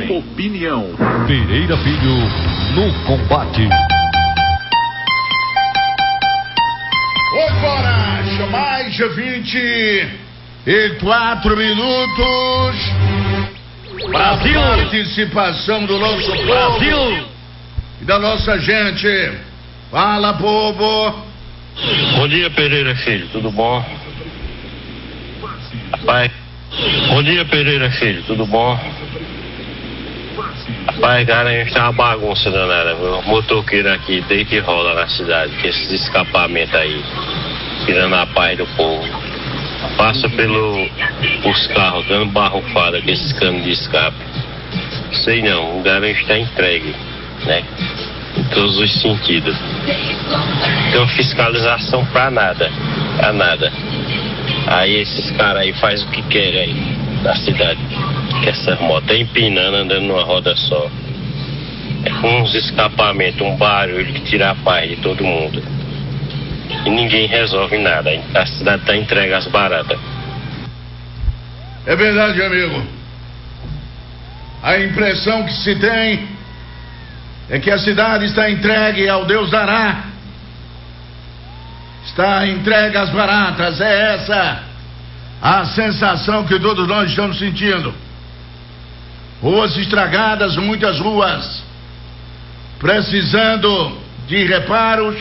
Opinião. Pereira Filho no combate. 8 horas, mais de 24 minutos. Brasil! A participação do nosso povo Brasil! e da nossa gente. Fala, povo. Bom dia, Pereira Filho, tudo bom? Rapaz, bom dia, Pereira Filho, tudo bom? Rapaz, cara, a gente tá uma bagunça danada, viu? Motoqueiro aqui, deita que rola na cidade, com esses escapamentos aí, tirando a paz do povo. Passa os carros dando barrufada com esses canos de escape. Sei não, o garoto está entregue, né? Em todos os sentidos. Então fiscalização pra nada. Aí esses caras aí fazem o que querem aí na cidade. Que essas motos é empinando, andando numa roda só. É com uns escapamentos, um barulho que tira a paz de todo mundo. E ninguém resolve nada. A cidade tá entregue às baratas. É verdade, amigo. A impressão que se tem é que a cidade está entregue ao Deus dará. Está entregue às baratas. É essa a sensação que todos nós estamos sentindo. Ruas estragadas, muitas ruas precisando de reparos.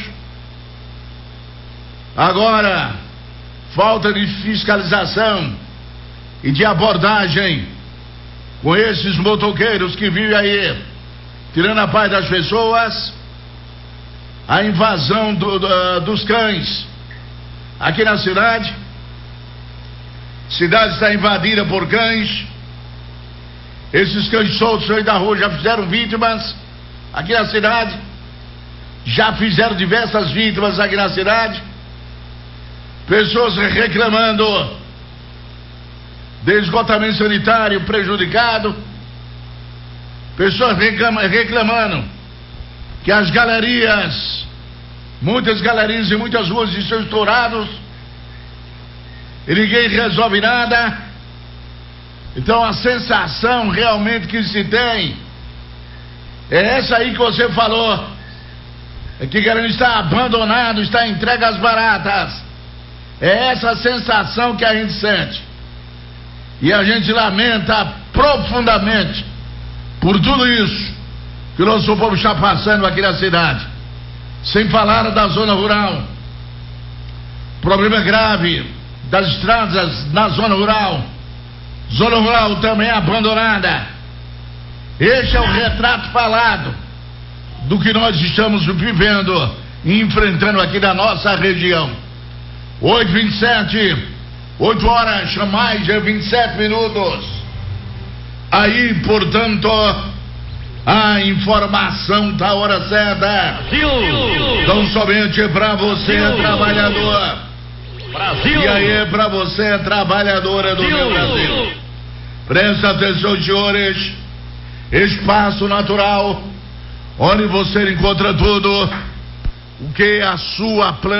Agora, falta de fiscalização e de abordagem com esses motoqueiros que vivem aí tirando a paz das pessoas. A invasão dos cães aqui na cidade. A cidade está invadida por cães. Esses cães soltos aí da rua já fizeram vítimas aqui na cidade. Já fizeram diversas vítimas aqui na cidade. Pessoas reclamando de esgotamento sanitário prejudicado. Pessoas reclamando que as galerias, muitas galerias e muitas ruas estão estouradas e ninguém resolve nada. Então a sensação realmente que se tem é essa aí que você falou, é que Garanhuns está abandonado, está entregue às baratas. É essa sensação que a gente sente. E a gente lamenta profundamente por tudo isso que o nosso povo está passando aqui na cidade. Sem falar da zona rural. Problema grave das estradas na zona rural. Zona rural também abandonada. Este é o retrato falado do que nós estamos vivendo e enfrentando aqui na nossa região. 8h27, 8 horas, mais de 27 minutos. Aí, portanto, a informação da hora certa. Então, somente para você, trabalhador. Brasil! E aí, para você, trabalhadora do meu Brasil. Presta atenção, senhores. Espaço Natural, onde você encontra tudo o que a sua planta